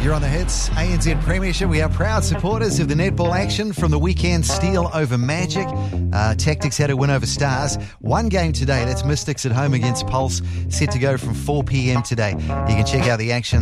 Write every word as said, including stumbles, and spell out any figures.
You're on the hits. A N Z Premiership. We are proud supporters of the netball action from the weekend. Steel over Magic. Uh, Tactics had a win over Stars. One game today. That's Mystics at home against Pulse. Set to go from four p.m. today. You can check out the action